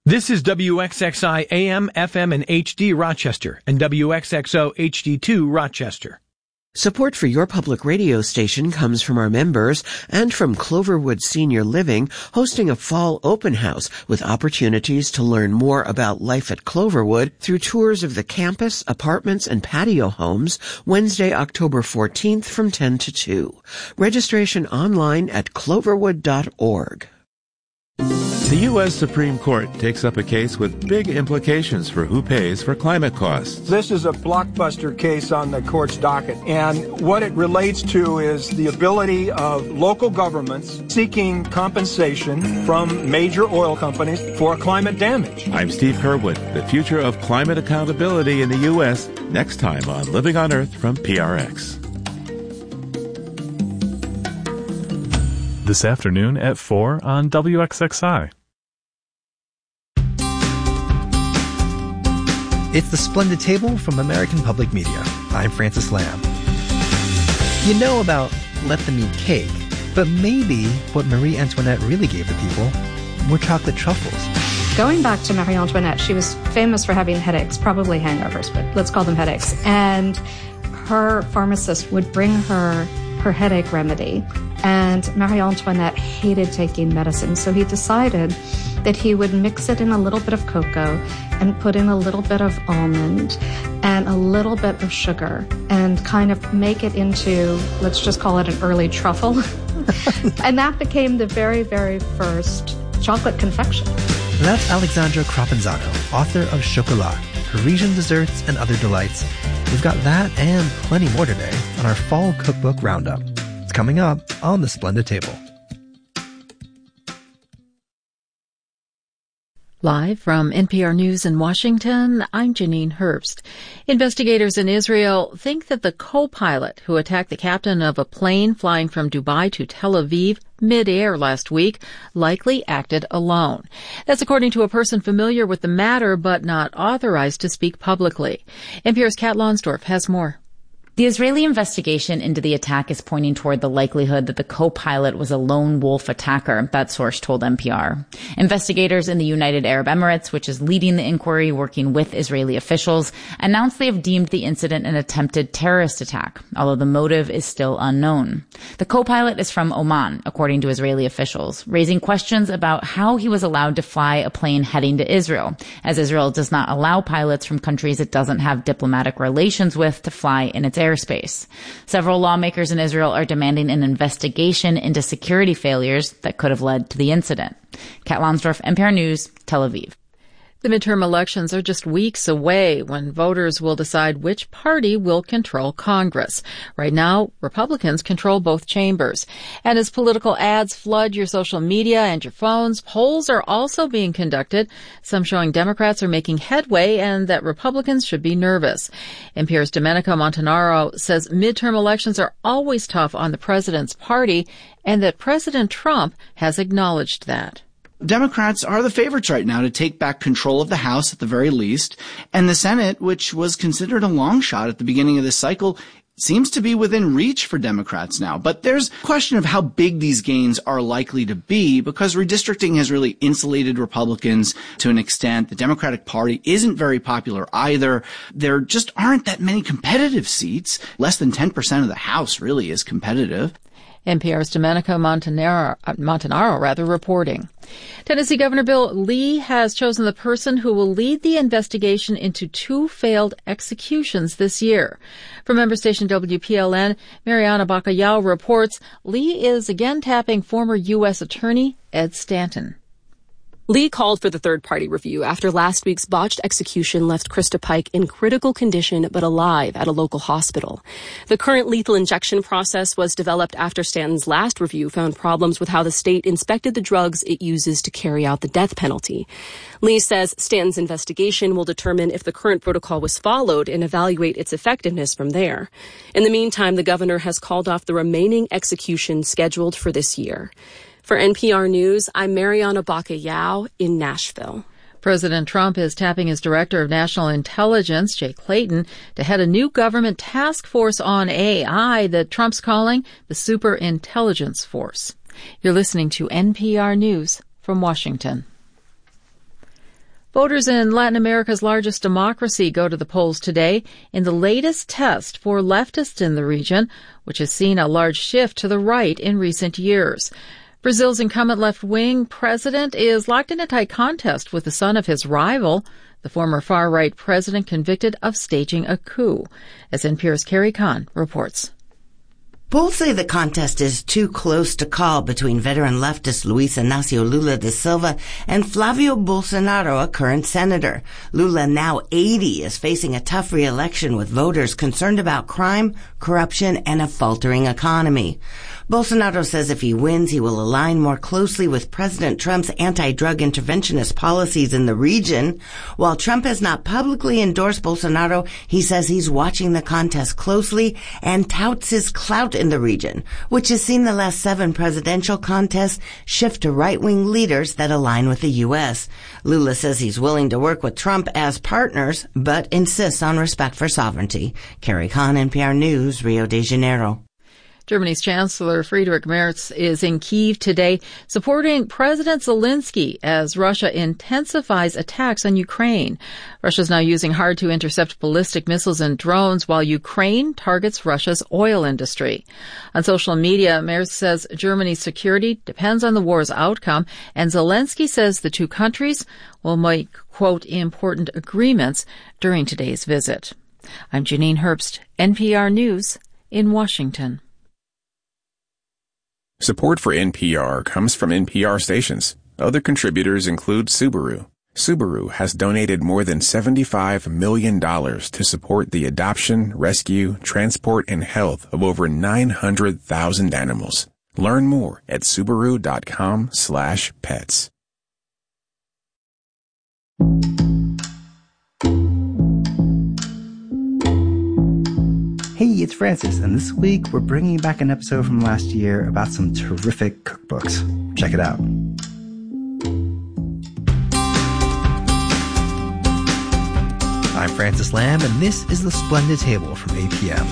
This is WXXI AM, FM, and HD Rochester and WXXO HD2 Rochester. Support for your public radio station comes from our members and from Cloverwood Senior Living, hosting a fall open house with opportunities to learn more about life at Cloverwood through tours of the campus, apartments, and patio homes, Wednesday, October 14th from 10 to 2. Registration online at cloverwood.org. The U.S. Supreme Court takes up a case with big implications for who pays for climate costs. This is a blockbuster case on the court's docket, and what it relates to is the ability of local governments seeking compensation from major oil companies for climate damage. I'm Steve Curwood. The future of climate accountability in the U.S. next time on Living on Earth from PRX. This afternoon at 4 on WXXI. It's the Splendid Table from American Public Media. I'm Francis Lamb. You know about let them eat cake, but maybe what Marie Antoinette really gave the people were chocolate truffles. Going back to Marie Antoinette, she was famous for having headaches, probably hangovers, but let's call them headaches. And her pharmacist would bring her headache remedy. And Marie Antoinette hated taking medicine, so he decided that he would mix it in a little bit of cocoa and put in a little bit of almond and a little bit of sugar and kind of make it into, let's just call it an early truffle. And that became the very, very first chocolate confection. That's Alexandra Crapanzano, author of Chocolat, Parisian Desserts and Other Delights. We've got that and plenty more today on our Fall Cookbook Roundup. It's coming up on the Splendid Table. Live from NPR News in Washington, I'm Janine Herbst. Investigators in Israel think that the co-pilot who attacked the captain of a plane flying from Dubai to Tel Aviv mid-air last week likely acted alone. That's according to a person familiar with the matter but not authorized to speak publicly. NPR's Kat Lonsdorf has more. The Israeli investigation into the attack is pointing toward the likelihood that the co-pilot was a lone wolf attacker, that source told NPR. Investigators in the United Arab Emirates, which is leading the inquiry working with Israeli officials, announced they have deemed the incident an attempted terrorist attack, although the motive is still unknown. The co-pilot is from Oman, according to Israeli officials, raising questions about how he was allowed to fly a plane heading to Israel, as Israel does not allow pilots from countries it doesn't have diplomatic relations with to fly in its airspace. Several lawmakers in Israel are demanding an investigation into security failures that could have led to the incident. Kat Lonsdorf, NPR News, Tel Aviv. The midterm elections are just weeks away when voters will decide which party will control Congress. Right now, Republicans control both chambers. And as political ads flood your social media and your phones, polls are also being conducted, some showing Democrats are making headway and that Republicans should be nervous. NPR's Domenico Montanaro says midterm elections are always tough on the president's party and that President Trump has acknowledged that. Democrats are the favorites right now to take back control of the House at the very least, and the Senate, which was considered a long shot at the beginning of this cycle, seems to be within reach for Democrats now. But there's a question of how big these gains are likely to be, because redistricting has really insulated Republicans to an extent. The Democratic Party isn't very popular either. There just aren't that many competitive seats. Less than 10% of the House really is competitive. NPR's Domenico Montanaro reporting. Tennessee Governor Bill Lee has chosen the person who will lead the investigation into 2 failed executions this year. From member station WPLN, Mariana Bacallao reports Lee is again tapping former U.S. Attorney Ed Stanton. Lee called for the third-party review after last week's botched execution left Krista Pike in critical condition but alive at a local hospital. The current lethal injection process was developed after Stanton's last review found problems with how the state inspected the drugs it uses to carry out the death penalty. Lee says Stanton's investigation will determine if the current protocol was followed and evaluate its effectiveness from there. In the meantime, the governor has called off the remaining executions scheduled for this year. For NPR News, I'm Mariana Bacallao in Nashville. President Trump is tapping his Director of National Intelligence, Jay Clayton, to head a new government task force on AI that Trump's calling the Superintelligence Force. You're listening to NPR News from Washington. Voters in Latin America's largest democracy go to the polls today in the latest test for leftists in the region, which has seen a large shift to the right in recent years. Brazil's incumbent left-wing president is locked in a tight contest with the son of his rival, the former far-right president convicted of staging a coup. As NPR's Carrie Kahn reports. Polls say the contest is too close to call between veteran leftist Luiz Inácio Lula da Silva and Flavio Bolsonaro, a current senator. Lula, now 80, is facing a tough re-election with voters concerned about crime, corruption, and a faltering economy. Bolsonaro says if he wins, he will align more closely with President Trump's anti-drug interventionist policies in the region. While Trump has not publicly endorsed Bolsonaro, he says he's watching the contest closely and touts his clout in the region, which has seen the last 7 presidential contests shift to right-wing leaders that align with the U.S. Lula says he's willing to work with Trump as partners, but insists on respect for sovereignty. Carrie Kahn, NPR News, Rio de Janeiro. Germany's Chancellor Friedrich Merz is in Kyiv today, supporting President Zelensky as Russia intensifies attacks on Ukraine. Russia is now using hard-to-intercept ballistic missiles and drones, while Ukraine targets Russia's oil industry. On social media, Merz says Germany's security depends on the war's outcome, and Zelensky says the two countries will make, quote, important agreements during today's visit. I'm Janine Herbst, NPR News in Washington. Support for NPR comes from NPR stations. Other contributors include Subaru. Subaru has donated more than $75 million to support the adoption, rescue, transport, and health of over 900,000 animals. Learn more at Subaru.com/pets. Hey, it's Francis, and this week we're bringing back an episode from last year about some terrific cookbooks. Check it out. I'm Francis Lamb, and this is The Splendid Table from APM.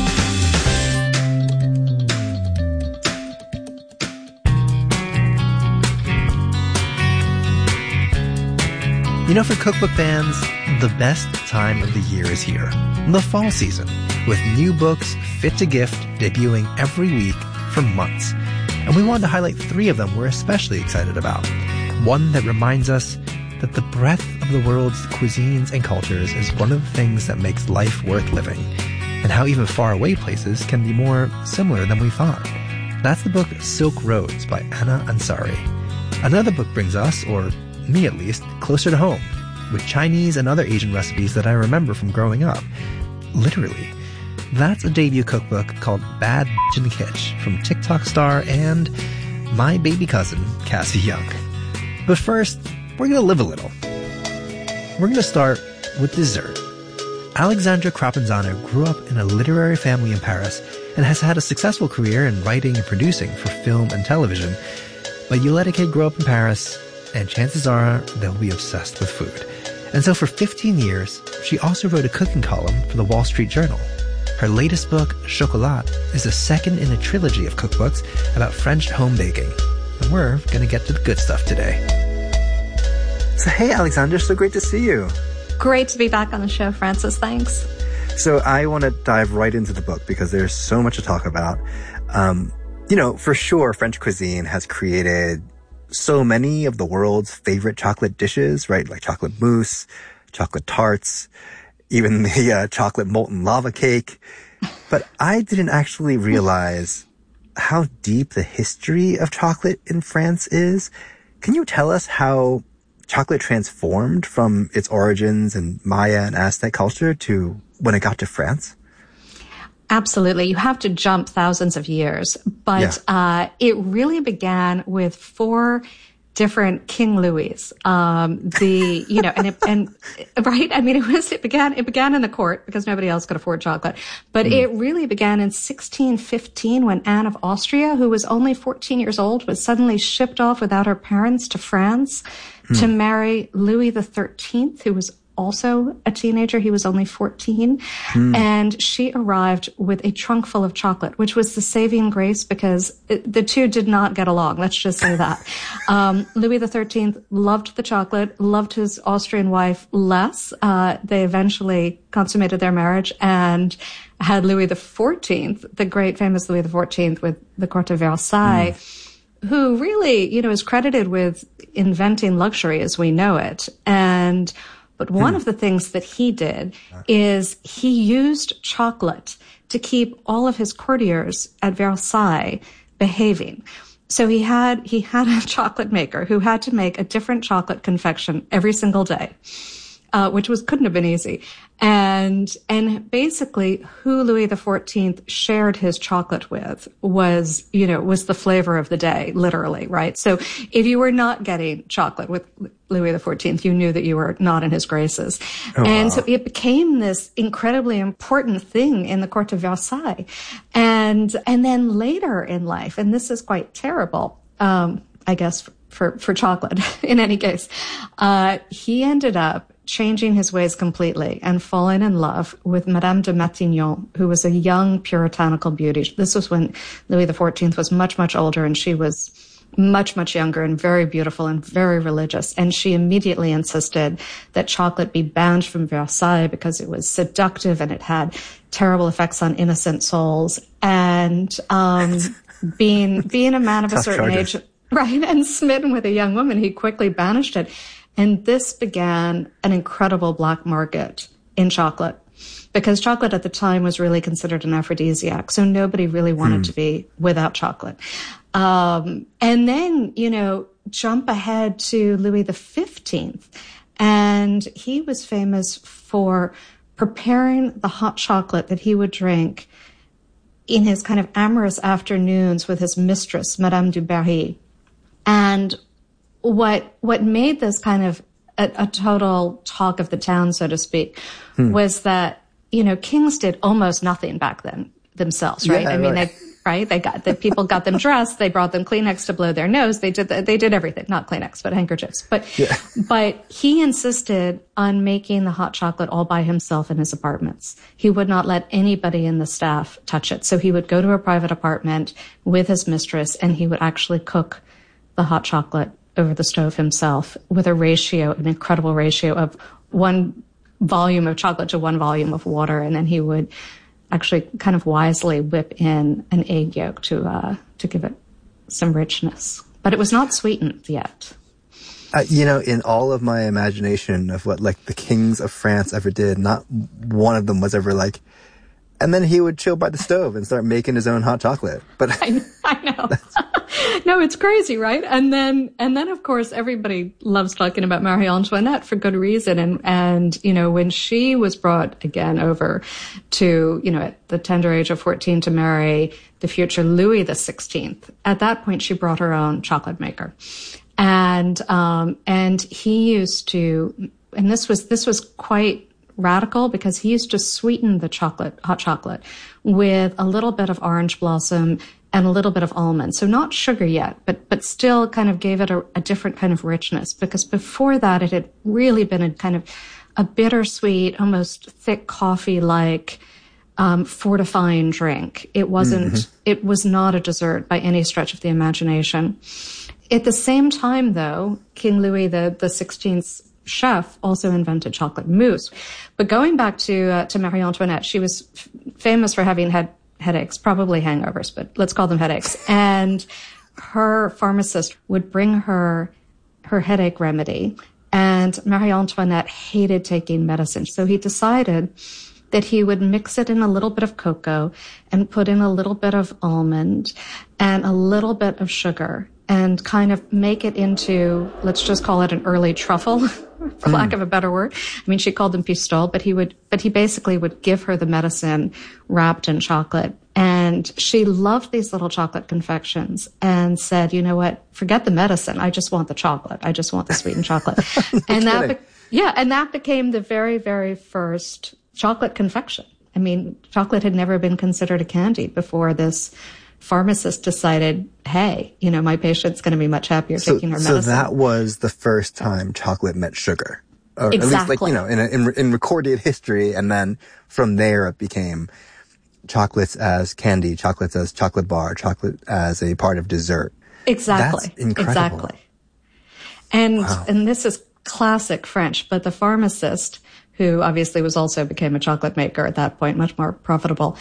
You know, for cookbook fans, the best time of the year is here. The fall season, with new books fit to gift debuting every week for months. And we wanted to highlight 3 of them we're especially excited about. One that reminds us that the breadth of the world's cuisines and cultures is one of the things that makes life worth living, and how even faraway places can be more similar than we thought. That's the book Silk Roads by Anna Ansari. Another book brings us, or me at least, closer to home, with Chinese and other Asian recipes that I remember from growing up. Literally. That's a debut cookbook called Bad Bitch in the Kitchen from TikTok star and my baby cousin, Cassie Young. But first, we're going to live a little. We're going to start with dessert. Alexandra Crapanzano grew up in a literary family in Paris and has had a successful career in writing and producing for film and television. But you let a kid grow up in Paris, and chances are they'll be obsessed with food. And so for 15 years, she also wrote a cooking column for the Wall Street Journal. Her latest book, Chocolat, is the second in a trilogy of cookbooks about French home baking. And we're going to get to the good stuff today. So hey, Alexandra, so great to see you. Great to be back on the show, Francis. Thanks. So I want to dive right into the book because there's so much to talk about. You know, for sure, French cuisine has created so many of the world's favorite chocolate dishes, right? Like chocolate mousse, chocolate tarts, even the chocolate molten lava cake. But I didn't actually realize how deep the history of chocolate in France is. Can you tell us how chocolate transformed from its origins in Maya and Aztec culture to when it got to France? Absolutely. You have to jump thousands of years, but it really began with 4 different King Louis. Right? I mean, it began in the court because nobody else could afford chocolate, but it really began in 1615 when Anne of Austria, who was only 14 years old, was suddenly shipped off without her parents to France to marry Louis XIII, who was also a teenager. He was only 14. And she arrived with a trunk full of chocolate, which was the saving grace because the two did not get along. Let's just say that. Louis XIII loved the chocolate, loved his Austrian wife less. They eventually consummated their marriage and had Louis XIV, the great famous Louis XIV with the court of Versailles, who really, is credited with inventing luxury as we know it. But one of the things that he did is he used chocolate to keep all of his courtiers at Versailles behaving. So he had a chocolate maker who had to make a different chocolate confection every single day, which couldn't have been easy. And basically who Louis XIV shared his chocolate with was the flavor of the day, literally, right? So if you were not getting chocolate with Louis XIV, you knew that you were not in his graces. So it became this incredibly important thing in the court of Versailles. And then later in life, and this is quite terrible, I guess, for chocolate in any case, he ended up changing his ways completely and falling in love with Madame de Matignon, who was a young puritanical beauty. This was when Louis XIV was much, much older, and she was much, much younger and very beautiful and very religious. And she immediately insisted that chocolate be banned from Versailles because it was seductive and it had terrible effects on innocent souls. And being a man of a certain age, right, and smitten with a young woman, he quickly banished it. And this began an incredible black market in chocolate because chocolate at the time was really considered an aphrodisiac. So nobody really wanted to be without chocolate. And then, jump ahead to Louis XV. And he was famous for preparing the hot chocolate that he would drink in his kind of amorous afternoons with his mistress, Madame du Barry. And what made this kind of a total talk of the town, so to speak, was that, kings did almost nothing back then themselves, right? Yeah, the people got them dressed, they brought them Kleenex to blow their nose, they did everything, not Kleenex, but handkerchiefs. But he insisted on making the hot chocolate all by himself in his apartments. He would not let anybody in the staff touch it. So he would go to a private apartment with his mistress and he would actually cook the hot chocolate over the stove himself with an incredible ratio of 1 volume of chocolate to 1 volume of water. And then he would actually kind of wisely whip in an egg yolk to give it some richness. But it was not sweetened yet. In all of my imagination of what the kings of France ever did, not one of them was ever and then he would chill by the stove and start making his own hot chocolate. But I know. No, it's crazy, right? And then of course everybody loves talking about Marie Antoinette for good reason. And when she was brought again over to, at the tender age of 14 to marry the future Louis XVI, at that point she brought her own chocolate maker. And he used to, and this was quite radical because he used to sweeten the hot chocolate with a little bit of orange blossom and a little bit of almond. So not sugar yet, but still kind of gave it a different kind of richness because before that it had really been a kind of a bittersweet, almost thick coffee-like, fortifying drink. It wasn't, it was not a dessert by any stretch of the imagination. At the same time though, King Louis the 16th's chef also invented chocolate mousse. But going back to Marie Antoinette, she was famous for having had headaches, probably hangovers, but let's call them headaches. And her pharmacist would bring her headache remedy. And Marie Antoinette hated taking medicine. So he decided that he would mix it in a little bit of cocoa and put in a little bit of almond and a little bit of sugar and kind of make it into, let's just call it an early truffle, for lack of a better word. I mean, she called them pistole, but he basically would give her the medicine wrapped in chocolate. And she loved these little chocolate confections and said, you know what, forget the medicine. I just want the chocolate. I just want the sweetened chocolate. And that became the very, very first chocolate confection. I mean, chocolate had never been considered a candy before this pharmacist decided, hey, my patient's going to be much happier taking her medicine. So that was the first time chocolate met sugar. Or exactly. At least in recorded history. And then from there it became chocolates as candy, chocolates as chocolate bar, chocolate as a part of dessert. Exactly. That's incredible. Exactly. And this is classic French, but the pharmacist, who obviously became a chocolate maker at that point, much more profitable,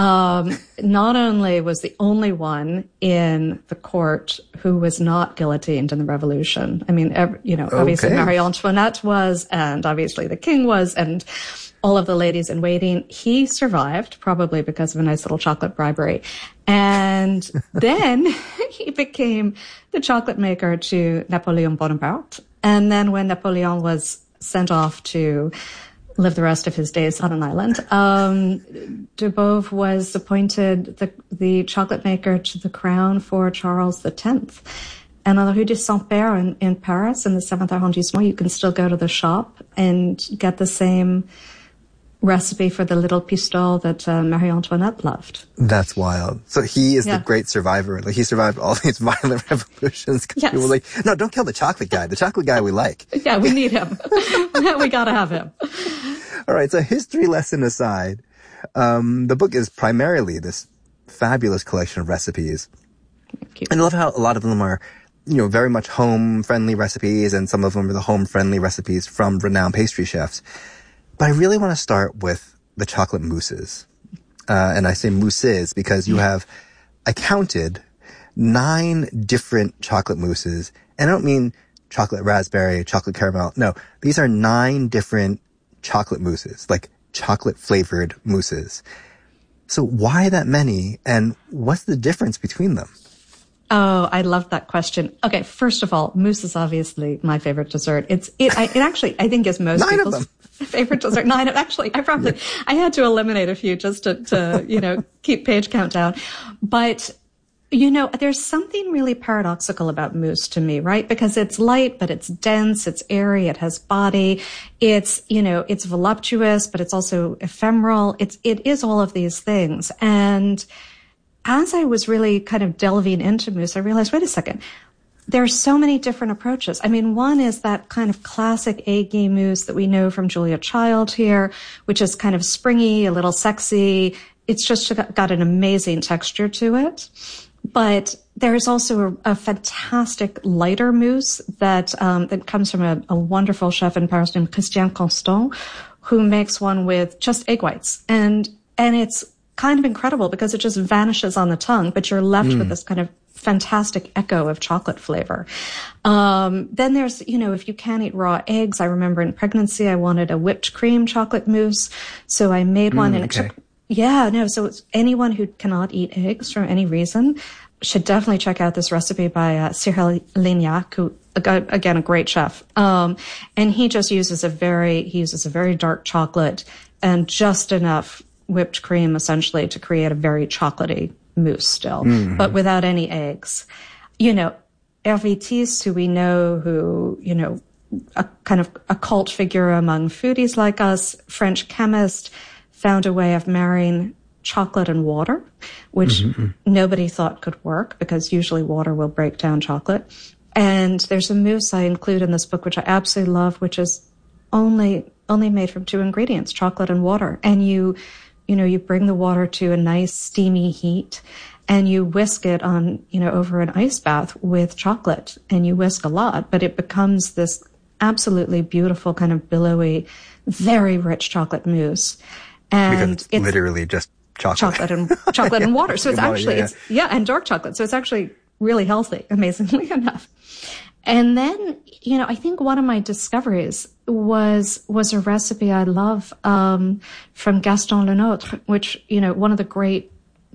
not only was the only one in the court who was not guillotined in the Revolution. I mean, obviously Marie Antoinette was, and obviously the king was, and all of the ladies in waiting. He survived, probably because of a nice little chocolate bribery. And then he became the chocolate maker to Napoleon Bonaparte. And then when Napoleon was sent off to live the rest of his days on an island, Dubove was appointed the chocolate maker to the crown for Charles X. And on the Rue de Saint-Père in Paris, in the 7th arrondissement, you can still go to the shop and get the same recipe for the little pistole that Marie Antoinette loved. That's wild. So he is the great survivor. Like, he survived all these violent revolutions. Yes. People were like, no, don't kill the chocolate guy. The chocolate guy we like. Yeah, we need him. We gotta have him. All right. So history lesson aside, the book is primarily this fabulous collection of recipes. Thank you. And I love how a lot of them are, very much home-friendly recipes, and some of them are the home-friendly recipes from renowned pastry chefs. But I really want to start with the chocolate mousses. And I say mousses because I counted 9 different chocolate mousses. And I don't mean chocolate raspberry, chocolate caramel. No, these are 9 different chocolate mousses, like chocolate flavored mousses. So why that many, and what's the difference between them? Oh, I love that question. Okay, first of all, mousse is obviously my favorite dessert. It actually, I think, is most people's favorite dessert. 9 of actually, I had to eliminate a few just to keep page count down. But, there's something really paradoxical about mousse to me, right? Because it's light, but it's dense, it's airy, it has body, it's voluptuous, but it's also ephemeral. It is all of these things. And as I was really kind of delving into mousse, I realized, wait a second, there are so many different approaches. I mean, one is that kind of classic eggy mousse that we know from Julia Child here, which is kind of springy, a little sexy. It's just got an amazing texture to it. But there's also a fantastic lighter mousse that comes from a wonderful chef in Paris named Christian Constant, who makes one with just egg whites. And it's kind of incredible because it just vanishes on the tongue, but you're left with this kind of fantastic echo of chocolate flavor. Then there's, if you can't eat raw eggs, I remember in pregnancy, I wanted a whipped cream chocolate mousse. So I made one so it's anyone who cannot eat eggs for any reason should definitely check out this recipe by Cyril Lignac, who, again, a great chef. And he just uses a very dark chocolate and just enough whipped cream essentially to create a very chocolatey mousse still, but without any eggs. Hervé Tisse, who we know, a kind of a cult figure among foodies like us, French chemist, found a way of marrying chocolate and water, which nobody thought could work because usually water will break down chocolate. And there's a mousse I include in this book, which I absolutely love, which is only made from 2 ingredients, chocolate and water. And you bring the water to a nice steamy heat and you whisk it on, over an ice bath with chocolate, and you whisk a lot, but it becomes this absolutely beautiful kind of billowy, very rich chocolate mousse. And because it's literally just chocolate and water. So it's actually, and dark chocolate. So it's actually really healthy, amazingly enough. And then, I think one of my discoveries was a recipe I love, from Gaston Lenôtre, which, one of the great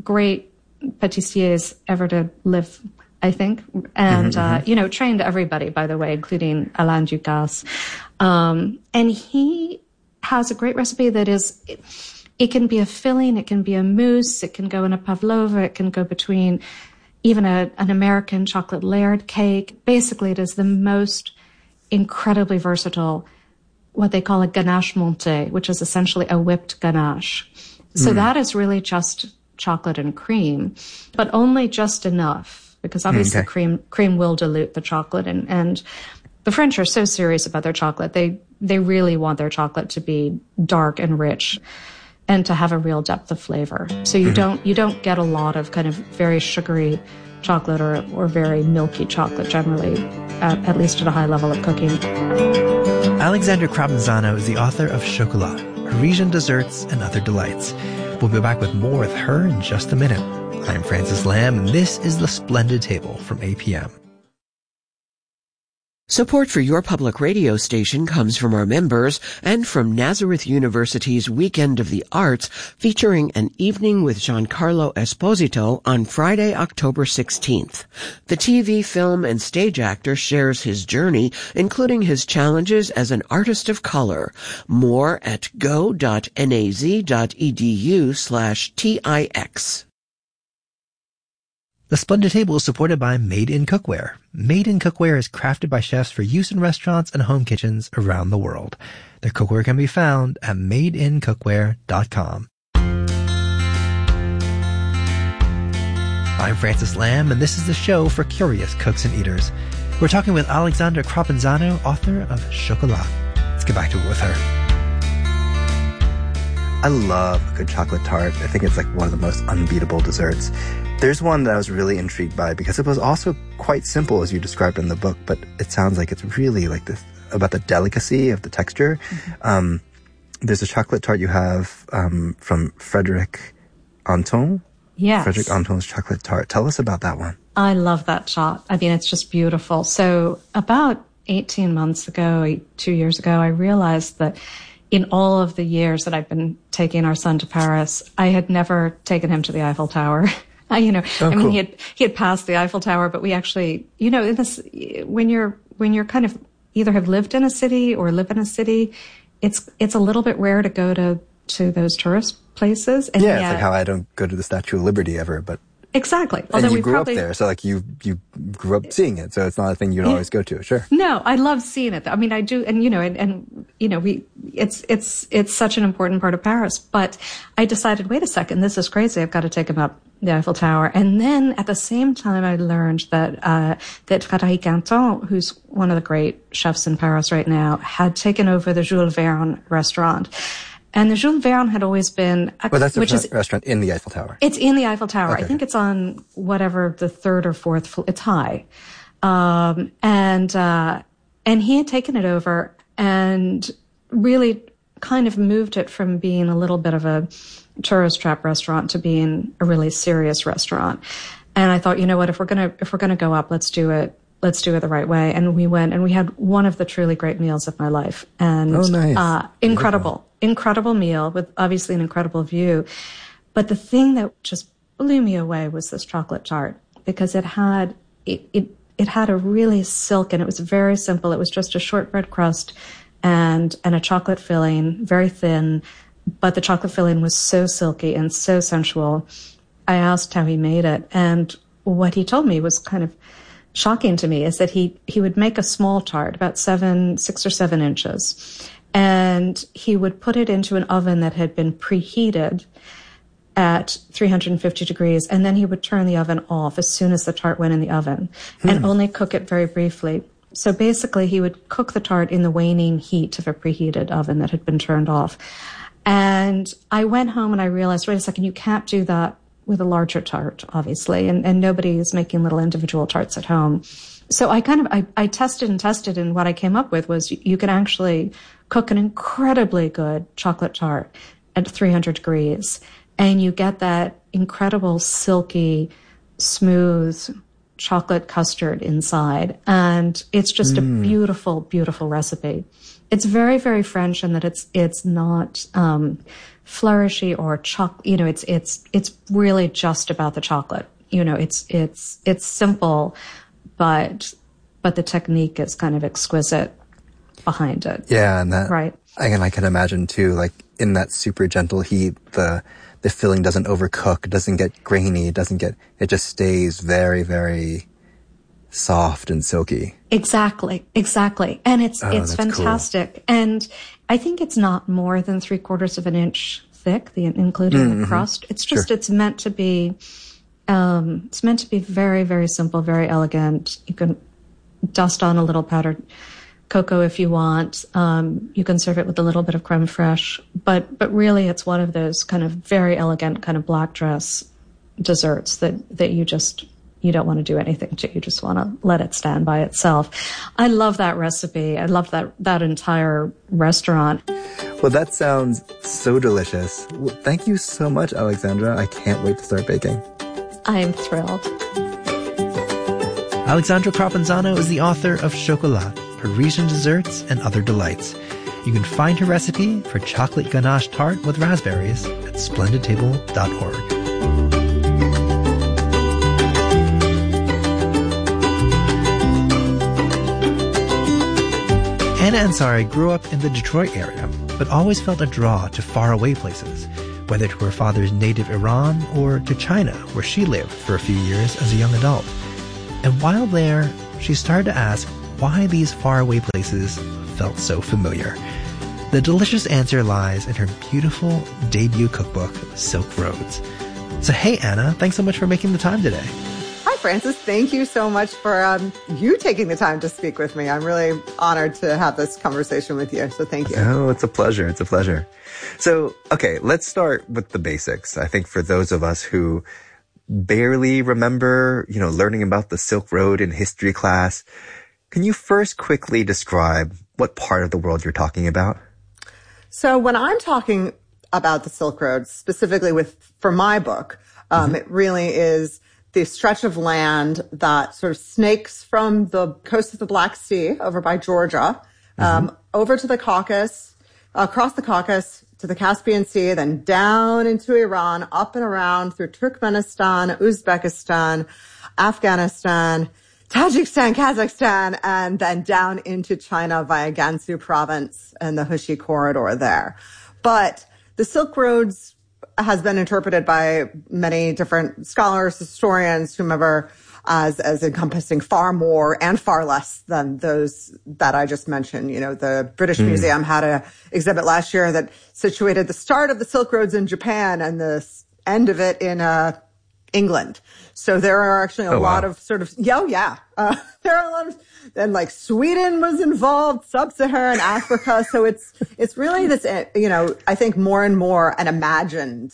pâtissiers ever to live, I think. And, trained everybody, by the way, including Alain Ducasse. And he has a great recipe that is, it can be a filling, it can be a mousse, it can go in a pavlova, it can go between even an American chocolate layered cake. Basically, it is the most incredibly versatile, what they call a ganache montée, which is essentially a whipped ganache. So that is really just chocolate and cream, but only just enough, because obviously cream will dilute the chocolate. And the French are so serious about their chocolate. They really want their chocolate to be dark and rich and to have a real depth of flavor. So you don't get a lot of kind of very sugary chocolate or very milky chocolate generally, at least at a high level of cooking. Alexandra Crapanzano is the author of Chocolat, Parisian Desserts and Other Delights. We'll be back with more with her in just a minute. I'm Francis Lamb, and this is The Splendid Table from APM. Support for your public radio station comes from our members and from Nazareth University's Weekend of the Arts, featuring an evening with Giancarlo Esposito on Friday, October 16th. The TV, film, and stage actor shares his journey, including his challenges as an artist of color. More at go.naz.edu/TIX. The Splendid Table is supported by Made in Cookware. Made in Cookware is crafted by chefs for use in restaurants and home kitchens around the world. Their cookware can be found at madeincookware.com. I'm Francis Lamb, and this is the show for curious cooks and eaters. We're talking with Alexandra Crapanzano, author of Chocolat. Let's get back to it with her. I love a good chocolate tart. I think it's like one of the most unbeatable desserts. There's one that I was really intrigued by because it was also quite simple as you described in the book, but it sounds like it's really like this about the delicacy of the texture. Mm-hmm. There's a chocolate tart you have from Frederic Anton. Yes. Frederic Anton's chocolate tart. Tell us about that one. I love that tart. I mean, it's just beautiful. So about 18 months ago, 2 years ago, I realized that in all of the years that I've been taking our son to Paris, I had never taken him to the Eiffel Tower. Cool. He had passed the Eiffel Tower, but we actually, in this, when you're kind of either have lived in a city or live in a city, it's a little bit rare to go to those tourist places. And it's like how I don't go to the Statue of Liberty ever, but. Exactly. Although you grew up there, so like you grew up seeing it, so it's not a thing you'd always go to. Sure. No, I love seeing it. I mean, I do, and it's such an important part of Paris. But I decided, wait a second, this is crazy. I've got to take him up the Eiffel Tower. And then at the same time, I learned that Frédéric Anton, who's one of the great chefs in Paris right now, had taken over the Jules Verne restaurant. And the Jules Verne had always been... Well, that's a restaurant in the Eiffel Tower. It's in the Eiffel Tower. Okay. I think it's on whatever the third or fourth floor. It's high. And he had taken it over and really kind of moved it from being a little bit of a tourist trap restaurant to being a really serious restaurant. And I thought, you know what, if we're gonna go up, let's do it the right way. And we went and we had one of the truly great meals of my life. And nice. Incredible meal with obviously an incredible view. But the thing that just blew me away was this chocolate tart, because it had a really silk, and it was very simple. It was just a shortbread crust and a chocolate filling, very thin, but the chocolate filling was so silky and so sensual. I asked how he made it, and what he told me was kind of shocking to me, is that he would make a small tart, about 6 or 7 inches, and he would put it into an oven that had been preheated at 350 degrees, and then he would turn the oven off as soon as the tart went in the oven, and only cook it very briefly. So basically, he would cook the tart in the waning heat of a preheated oven that had been turned off. And I went home and I realized, wait a second, you can't do that with a larger tart, obviously, and nobody is making little individual tarts at home. So I tested and tested, and what I came up with was you can actually cook an incredibly good chocolate tart at 300 degrees, and you get that incredible silky, smooth chocolate custard inside. And it's just a beautiful, beautiful recipe. It's very, very French in that it's not flourishy or it's really just about the chocolate. It's simple, but the technique is kind of exquisite behind it. Yeah, and that right. Again, I can imagine too, like in that super gentle heat, the filling doesn't overcook, doesn't get grainy, it just stays very, very soft and silky. Exactly. And it's fantastic. Cool. And I think it's not more than 3/4 of an inch thick, including the crust. It's just, it's meant to be it's meant to be very, very simple, very elegant. You can dust on a little powdered cocoa if you want. You can serve it with a little bit of creme fraiche, but really it's one of those kind of very elegant kind of black dress desserts that you don't want to do anything to. You just want to let it stand by itself. I love that recipe. I love that entire restaurant. Well, that sounds so delicious. Well, thank you so much, Alexandra. I can't wait to start baking. I am thrilled. Alexandra Crapanzano is the author of Chocolat, Parisian Desserts and Other Delights. You can find her recipe for chocolate ganache tart with raspberries at splendidtable.org. Anna Ansari grew up in the Detroit area, but always felt a draw to faraway places, whether to her father's native Iran or to China, where she lived for a few years as a young adult. And while there, she started to ask why these faraway places felt so familiar. The delicious answer lies in her beautiful debut cookbook, Silk Roads. So hey, Anna, thanks so much for making the time today. Hi, Francis. Thank you so much for you taking the time to speak with me. I'm really honored to have this conversation with you. So thank you. Oh, it's a pleasure. It's a pleasure. So, okay, let's start with the basics. I think for those of us who barely remember, learning about the Silk Road in history class, can you first quickly describe what part of the world you're talking about? So when I'm talking about the Silk Road, specifically for my book, it really is the stretch of land that sort of snakes from the coast of the Black Sea over by Georgia, over to the Caucasus, across the Caucasus to the Caspian Sea, then down into Iran, up and around through Turkmenistan, Uzbekistan, Afghanistan, Tajikistan, Kazakhstan, and then down into China via Gansu province and the Hushi corridor there. But the Silk Roads has been interpreted by many different scholars, historians, whomever, as encompassing far more and far less than those that I just mentioned. The British Museum had an exhibit last year that situated the start of the Silk Roads in Japan and the end of it in England. So there are actually a lot of sort of, there are a lot of, and like Sweden was involved, sub-Saharan Africa. So it's really this, I think more and more an imagined,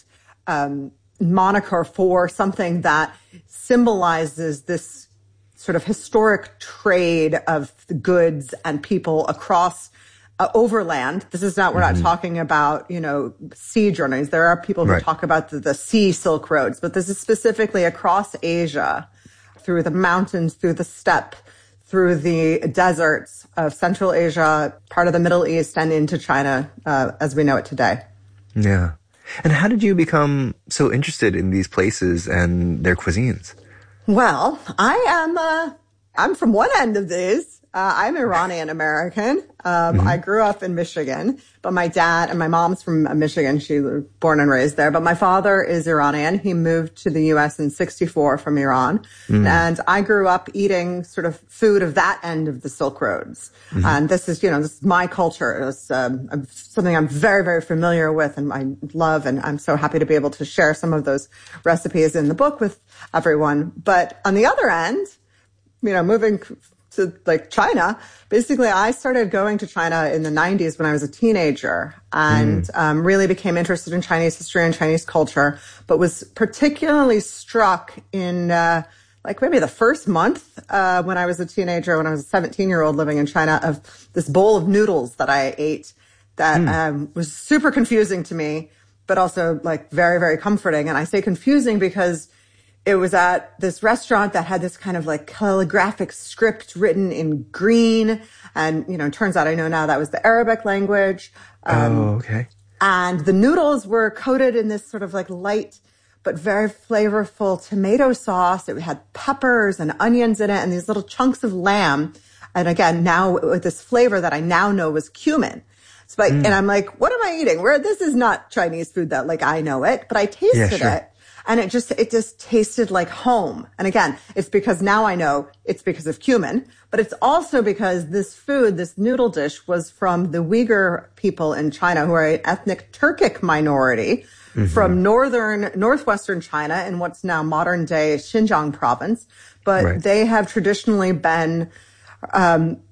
moniker for something that symbolizes this sort of historic trade of the goods and people across overland. This is not, we're not talking about, sea journeys. There are people who talk about the sea Silk Roads, but this is specifically across Asia, through the mountains, through the steppe, through the deserts of Central Asia, part of the Middle East, and into China, as we know it today. Yeah. And how did you become so interested in these places and their cuisines? Well, I'm from one end of these. I'm Iranian American. I grew up in Michigan, but my dad and my mom's from Michigan. She was born and raised there, but my father is Iranian. He moved to the U.S. in 1964 from Iran. And I grew up eating sort of food of that end of the Silk Roads. And this is my culture. It's something I'm very, very familiar with and I love. And I'm so happy to be able to share some of those recipes in the book with everyone. But on the other end, moving to like China, basically I started going to China in the 90s when I was a teenager and really became interested in Chinese history and Chinese culture, but was particularly struck in maybe the first month when I was a teenager, when I was a 17-year-old living in China, of this bowl of noodles that I ate that was super confusing to me, but also like very, very comforting. And I say confusing because it was at this restaurant that had this kind of like calligraphic script written in green. And, it turns out I know now that was the Arabic language. Okay. And the noodles were coated in this sort of like light, but very flavorful tomato sauce. It had peppers and onions in it and these little chunks of lamb. And again, now with this flavor that I now know was cumin. So, and I'm like, what am I eating? This is not Chinese food that like I know it, but I tasted it. And it just tasted like home. And again, it's because now I know it's because of cumin, but it's also because this food, this noodle dish, was from the Uyghur people in China, who are an ethnic Turkic minority from northwestern China in what's now modern day Xinjiang province. But they have traditionally been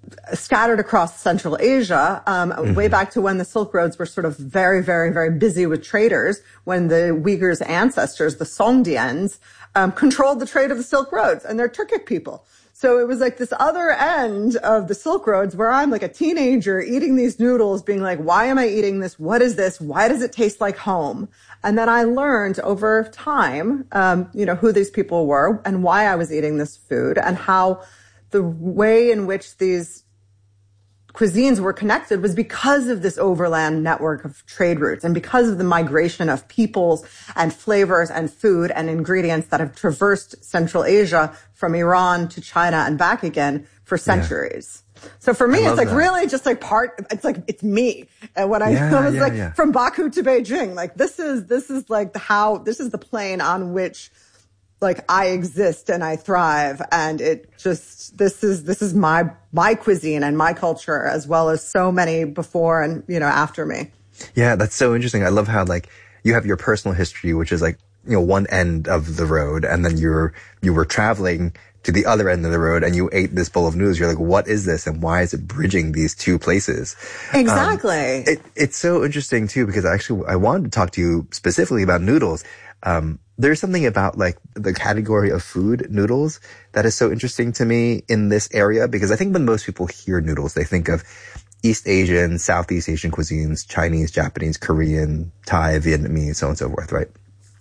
scattered across Central Asia, way back to when the Silk Roads were sort of very, very, very busy with traders, when the Uyghurs' ancestors, the Songdians, controlled the trade of the Silk Roads, and they're Turkic people. So it was like this other end of the Silk Roads where I'm like a teenager eating these noodles, being like, why am I eating this? What is this? Why does it taste like home? And then I learned over time, who these people were and why I was eating this food, and how the way in which these cuisines were connected was because of this overland network of trade routes and because of the migration of peoples and flavors and food and ingredients that have traversed Central Asia from Iran to China and back again for centuries. Yeah. So for me, it's like really just like it's me. And when I was from Baku to Beijing, like this is like this is the plane on which like I exist and I thrive, and this is my cuisine and my culture, as well as so many before and after me. Yeah, that's so interesting. I love how like you have your personal history, which is like one end of the road, and then you were traveling to the other end of the road and you ate this bowl of noodles. You're like, what is this, and why is it bridging these two places? Exactly. It's so interesting too, because I wanted to talk to you specifically about noodles. There's something about like the category of food, noodles, that is so interesting to me in this area, because I think when most people hear noodles, they think of East Asian, Southeast Asian cuisines, Chinese, Japanese, Korean, Thai, Vietnamese, so on and so forth, right?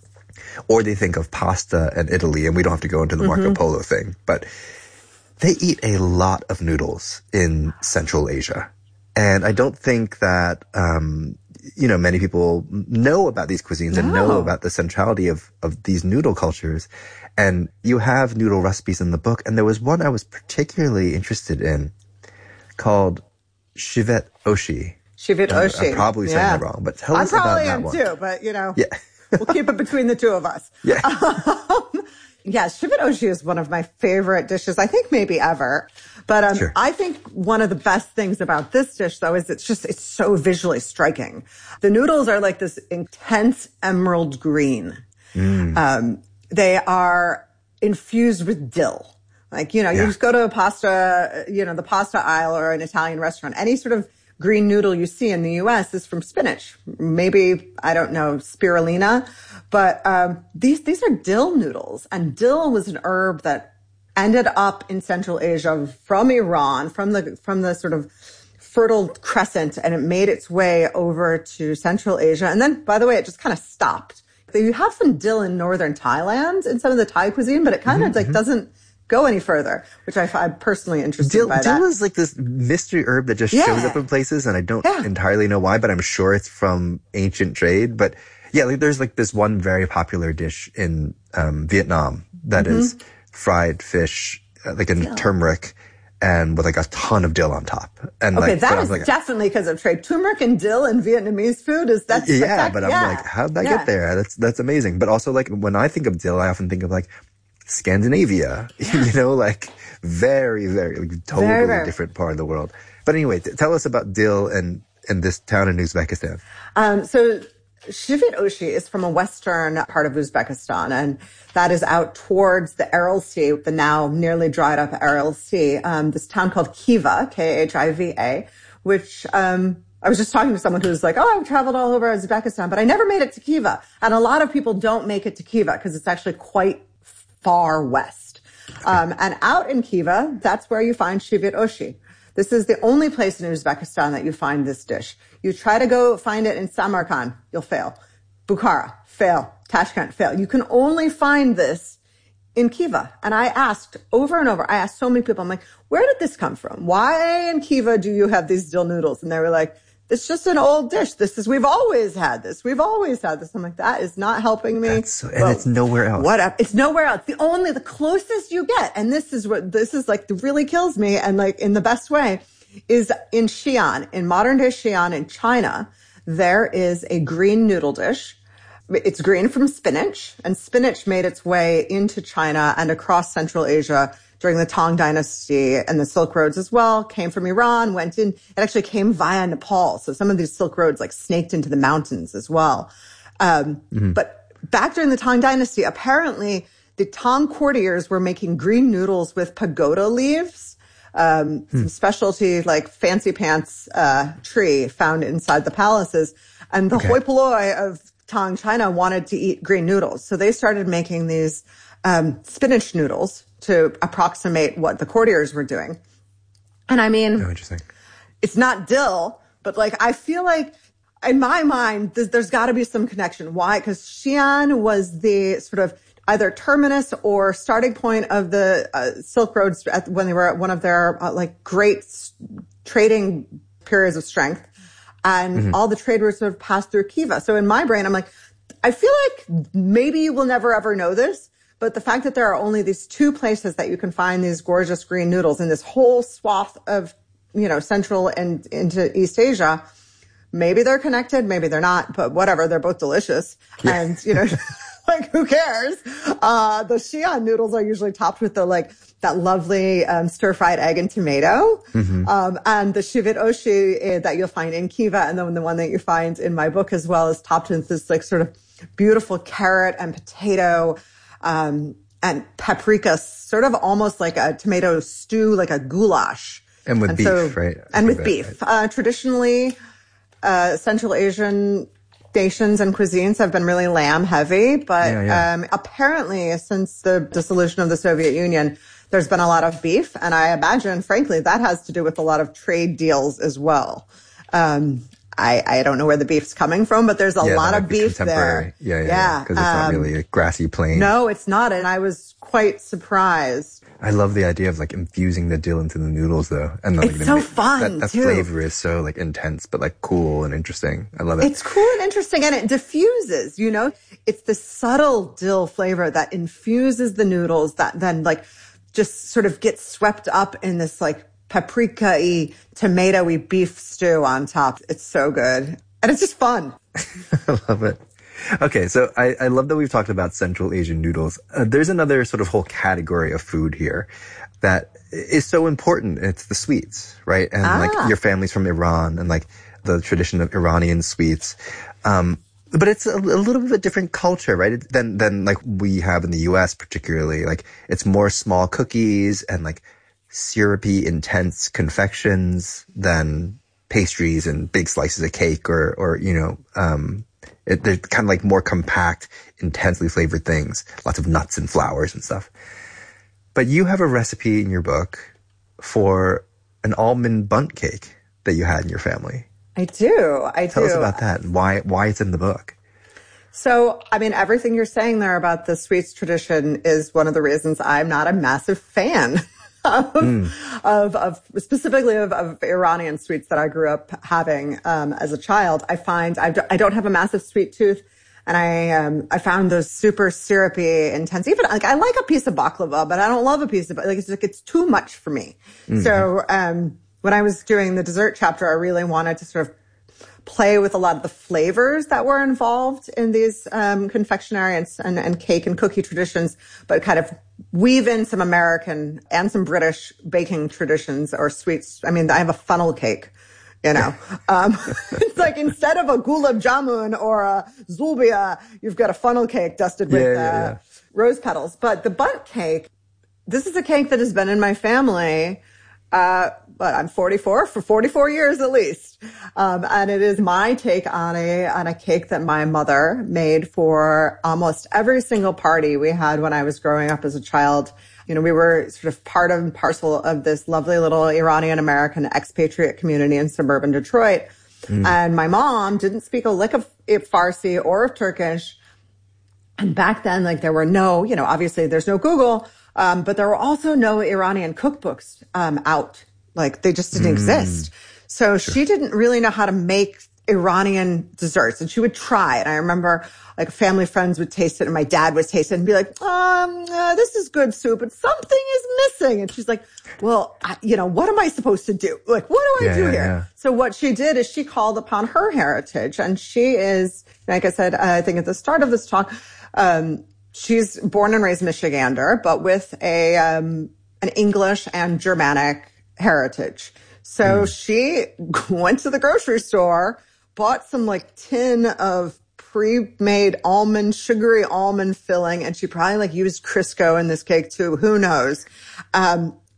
Or they think of pasta and Italy, and we don't have to go into the Marco Polo thing, but they eat a lot of noodles in Central Asia. And I don't think that, many people know about these cuisines and know about the centrality of these noodle cultures. And you have noodle recipes in the book. And there was one I was particularly interested in called Shivet Oshi. Shivet Oshi. I'm probably saying that wrong, but tell us about that one. I probably am too, but we'll keep it between the two of us. Yeah. Shivet Oshi is one of my favorite dishes, I think maybe ever. But sure. I think one of the best things about this dish, though, is it's so visually striking. The noodles are like this intense emerald green. They are infused with dill. Like, you just go to a pasta, the pasta aisle or an Italian restaurant. Any sort of green noodle you see in the U.S. is from spinach. Maybe, I don't know, spirulina. But these are dill noodles. And dill was an herb that ended up in Central Asia from Iran, from the sort of Fertile Crescent, and it made its way over to Central Asia. And then, by the way, it just kind of stopped. You have some dill in northern Thailand in some of the Thai cuisine, but it kind of doesn't go any further, which I find personally interesting by that. Dill is like this mystery herb that just shows up in places, and I don't entirely know why, but I'm sure it's from ancient trade. But yeah, like there's like this one very popular dish in Vietnam that is fried fish, like in turmeric, and with like a ton of dill on top. And that is definitely because of trade. Turmeric and dill in Vietnamese food I'm like, how'd that get there? That's amazing. But also, like, when I think of dill, I often think of like Scandinavia, like very, very, like, totally very different part of the world. But anyway, tell us about dill and this town in Uzbekistan. So Shivet Oshi is from a western part of Uzbekistan, and that is out towards the Aral Sea, the now nearly dried up Aral Sea. This town called Khiva, Khiva, which I was just talking to someone who's like, I've traveled all over Uzbekistan, but I never made it to Khiva. And a lot of people don't make it to Khiva because it's actually quite far west. And out in Khiva, that's where you find Shivet Oshi. This is the only place in Uzbekistan that you find this dish. You try to go find it in Samarkand, you'll fail. Bukhara, fail. Tashkent, fail. You can only find this in Khiva. And I asked over and over, I asked so many people, I'm like, where did this come from? Why in Khiva do you have these dill noodles? And they were like, it's just an old dish. We've always had this. We've always had this. I'm like, that is not helping me. It's nowhere else. It's nowhere else. The closest you get, and this is like really kills me, and like in the best way, is in Xi'an, in modern day Xi'an in China, there is a green noodle dish. It's green from spinach, and spinach made its way into China and across Central Asia during the Tang Dynasty and the Silk Roads as well, came from Iran, went in. It actually came via Nepal. So some of these Silk Roads like snaked into the mountains as well. But back during the Tang Dynasty, apparently the Tang courtiers were making green noodles with pagoda leaves some specialty like fancy pants tree found inside the palaces. And the hoi polloi of Tang China wanted to eat green noodles. So they started making these spinach noodles to approximate what the courtiers were doing. And I mean, interesting. It's not dill, but like I feel like in my mind, there's got to be some connection. Why? Because Xi'an was the sort of either terminus or starting point of the Silk Roads when they were at one of their like great trading periods of strength. And all the trade routes sort of passed through Khiva. So in my brain, I'm like, I feel like maybe you will never ever know this, but the fact that there are only these two places that you can find these gorgeous green noodles in this whole swath of, Central and into East Asia, maybe they're connected, maybe they're not, but whatever, they're both delicious. Yeah. And, like, who cares? The Xi'an noodles are usually topped with that lovely stir-fried egg and tomato. And the shivit oshi that you'll find in Khiva, and then the one that you find in my book as well is topped with this like sort of beautiful carrot and potato and paprika, sort of almost like a tomato stew, like a goulash. And with beef, right? And with beef. Right. Traditionally, Central Asian nations and cuisines have been really lamb heavy, but apparently since the dissolution of the Soviet Union, there's been a lot of beef. And I imagine, frankly, that has to do with a lot of trade deals as well. I don't know where the beef's coming from, but there's a lot of beef there. Yeah. Because it's not really a grassy plain. No, it's not. And I was quite surprised. I love the idea of like infusing the dill into the noodles though. And like, it's so fun that too. flavor is so like intense, but like cool and interesting. I love it. It's cool and interesting and it diffuses, It's the subtle dill flavor that infuses the noodles that then like just sort of gets swept up in this like paprika-y, tomato-y beef stew on top. It's so good. And it's just fun. I love it. Okay, so I love that we've talked about Central Asian noodles. There's another sort of whole category of food here that is so important. It's the sweets, right? And like your family's from Iran and like the tradition of Iranian sweets. But it's a little bit of a different culture, right? Than like we have in the US particularly. Like it's more small cookies and like syrupy, intense confections than pastries and big slices of cake or they're kind of like more compact, intensely flavored things, lots of nuts and flowers and stuff. But you have a recipe in your book for an almond bundt cake that you had in your family. I do. Tell us about that and why it's in the book. So, I mean, everything you're saying there about the sweets tradition is one of the reasons I'm not a massive fan of specifically of Iranian sweets that I grew up having as a child. I find I don't have a massive sweet tooth, and I found those super syrupy, intense. Even like I like a piece of baklava, but I don't love a piece of it's too much for me. So when I was doing the dessert chapter, I really wanted to sort of play with a lot of the flavors that were involved in these confectionery and cake and cookie traditions, but kind of weave in some American and some British baking traditions or sweets. I mean, I have a funnel cake, It's like instead of a gulab jamun or a zulbia, you've got a funnel cake dusted with rose petals. But the bundt cake, this is a cake that has been in my family but I'm 44 for 44 years at least. And it is my take on a cake that my mother made for almost every single party we had when I was growing up as a child. We were sort of part and parcel of this lovely little Iranian American expatriate community in suburban Detroit. And my mom didn't speak a lick of Farsi or of Turkish. And back then, like there were no, obviously there's no Google, but there were also no Iranian cookbooks out. Like they just didn't exist. So she didn't really know how to make Iranian desserts, and she would try. And I remember like family friends would taste it and my dad would taste it and be like, this is good soup, but something is missing. And she's like, well, what am I supposed to do? Like, what do I do here? Yeah. So what she did is she called upon her heritage, and she is, like I said, I think at the start of this talk, she's born and raised Michigander, but with an English and Germanic heritage. So she went to the grocery store, bought some like tin of pre-made sugary almond filling, and she probably like used Crisco in this cake too. Who knows?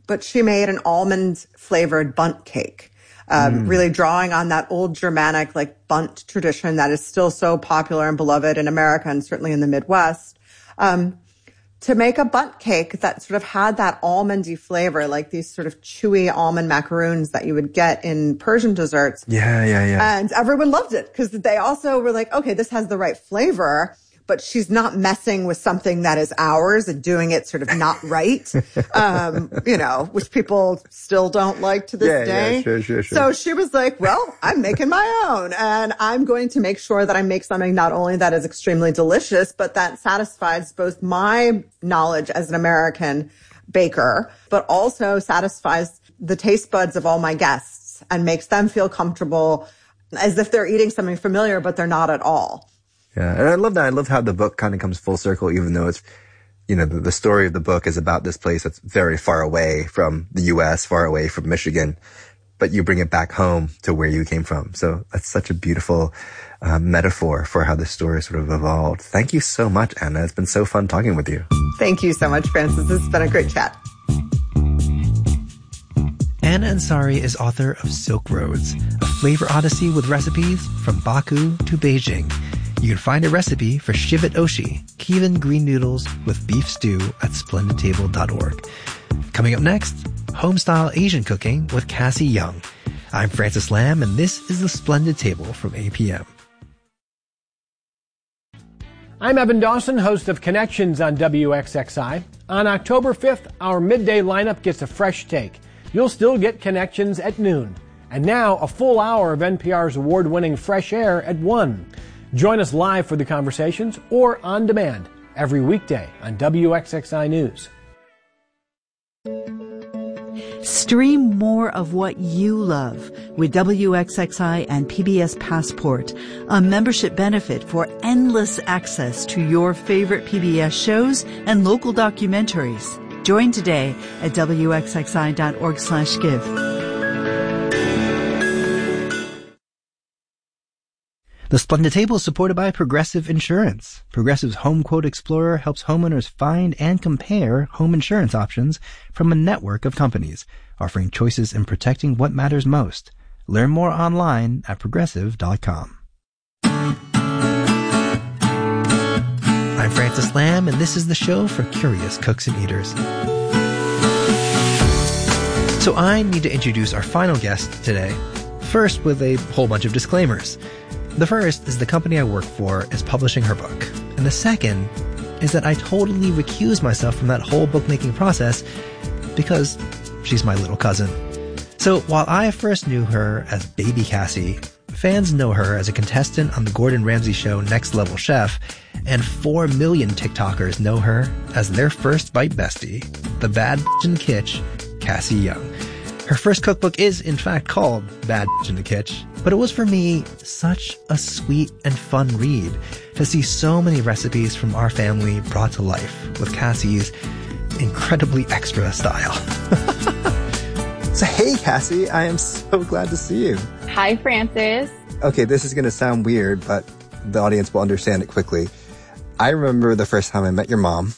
but she made an almond-flavored bundt cake, really drawing on that old Germanic, like, bundt tradition that is still so popular and beloved in America and certainly in the Midwest. To make a bundt cake that sort of had that almondy flavor, like these sort of chewy almond macaroons that you would get in Persian desserts. Yeah. And everyone loved it because they also were like, okay, this has the right flavor, but she's not messing with something that is ours and doing it sort of not right, which people still don't like to this day. Yeah, sure. So she was like, well, I'm making my own, and I'm going to make sure that I make something not only that is extremely delicious, but that satisfies both my knowledge as an American baker, but also satisfies the taste buds of all my guests and makes them feel comfortable as if they're eating something familiar, but they're not at all. Yeah, and I love that. I love how the book kind of comes full circle, even though it's, the story of the book is about this place that's very far away from the U.S., far away from Michigan, but you bring it back home to where you came from. So that's such a beautiful metaphor for how the story sort of evolved. Thank you so much, Anna. It's been so fun talking with you. Thank you so much, Francis. This has been a great chat. Anna Ansari is author of Silk Roads, a flavor odyssey with recipes from Baku to Beijing. You can find a recipe for Shivat Oshi, Kievan green noodles with beef stew at splendidtable.org. Coming up next, home-style Asian cooking with Cassie Young. I'm Francis Lamb, and this is The Splendid Table from APM. I'm Evan Dawson, host of Connections on WXXI. On October 5th, our midday lineup gets a fresh take. You'll still get Connections at noon. And now, a full hour of NPR's award-winning Fresh Air at 1. Join us live for the conversations or on demand every weekday on WXXI News. Stream more of what you love with WXXI and PBS Passport, a membership benefit for endless access to your favorite PBS shows and local documentaries. Join today at WXXI.org/give. The Splendid Table is supported by Progressive Insurance. Progressive's Home Quote Explorer helps homeowners find and compare home insurance options from a network of companies, offering choices in protecting what matters most. Learn more online at progressive.com. I'm Francis Lamb, and this is the show for curious cooks and eaters. So I need to introduce our final guest today, first with a whole bunch of disclaimers. The first is the company I work for is publishing her book. And the second is that I totally recuse myself from that whole bookmaking process because she's my little cousin. So while I first knew her as Baby Cassie, fans know her as a contestant on the Gordon Ramsay show Next Level Chef, and 4 million TikTokers know her as their first bite bestie, the Bad Bitch in the Kitch, Cassie Young. Her first cookbook is, in fact, called Bad Bitch in the Kitch, but it was for me such a sweet and fun read to see so many recipes from our family brought to life with Cassie's incredibly extra style. So hey, Cassie, I am so glad to see you. Hi, Francis. Okay, this is going to sound weird, but the audience will understand it quickly. I remember the first time I met your mom.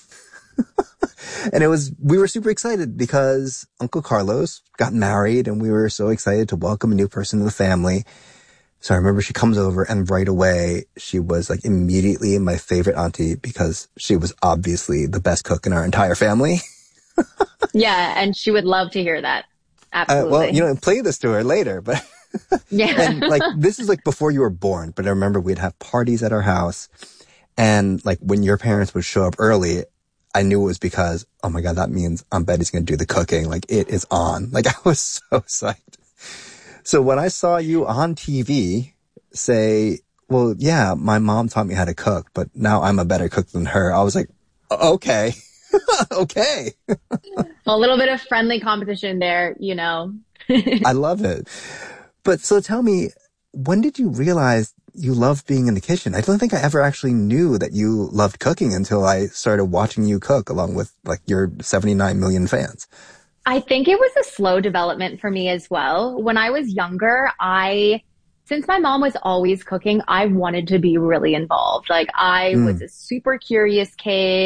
And we were super excited because Uncle Carlos got married and we were so excited to welcome a new person to the family. So I remember she comes over and right away she was like immediately my favorite auntie because she was obviously the best cook in our entire family. Yeah, and she would love to hear that. Absolutely. Well, play this to her later, but yeah. And this is before you were born, but I remember we'd have parties at our house and when your parents would show up early, I knew it was because, oh my God, that means Aunt Betty's going to do the cooking. It is on. I was so psyched. So when I saw you on TV say, well, yeah, my mom taught me how to cook, but now I'm a better cook than her, I was like, okay. Okay. A little bit of friendly competition there, I love it. But so tell me, when did you realize you loved being in the kitchen? I don't think I ever actually knew that you loved cooking until I started watching you cook along with your 79 million fans. I think it was a slow development for me as well. When I was younger, since my mom was always cooking, I wanted to be really involved. I was a super curious kid.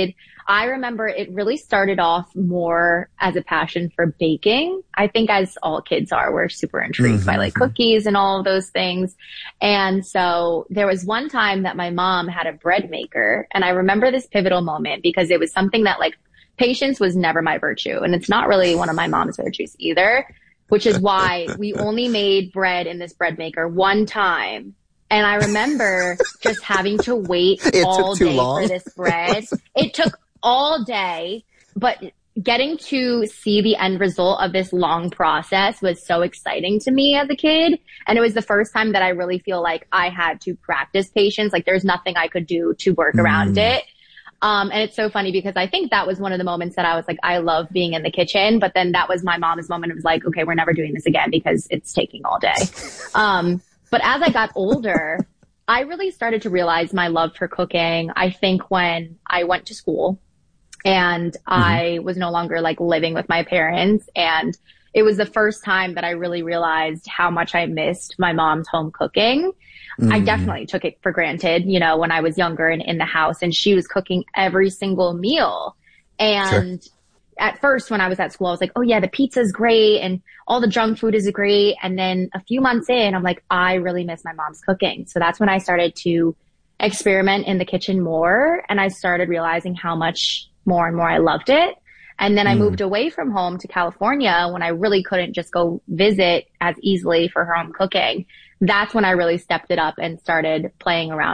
I remember it really started off more as a passion for baking. I think as all kids are, we're super intrigued by like cookies and all of those things. And so there was one time that my mom had a bread maker, and I remember this pivotal moment because it was something that like patience was never my virtue. And it's not really one of my mom's virtues either, which is why we only made bread in this bread maker one time. And I remember just having to wait all day for this bread. It took all day, but getting to see the end result of this long process was so exciting to me as a kid. And it was the first time that I really feel like I had to practice patience. Like there's nothing I could do to work around it. And it's so funny because I think that was one of the moments that I was like, I love being in the kitchen. But then that was my mom's moment. It was like, okay, we're never doing this again because it's taking all day. But as I got older, I really started to realize my love for cooking. I think when I went to school and I was no longer like living with my parents, and it was the first time that I really realized how much I missed my mom's home cooking. I definitely took it for granted, you know, when I was younger and in the house, and she was cooking every single meal. And at first when I was at school, I was like, oh yeah, the pizza's great and all the junk food is great. And then a few months in, I'm like, I really miss my mom's cooking. So that's when I started to experiment in the kitchen more. And I started realizing how much more and more I loved it. And then I moved away from home to California when I really couldn't just go visit as easily for home cooking. That's when I really stepped it up and started playing around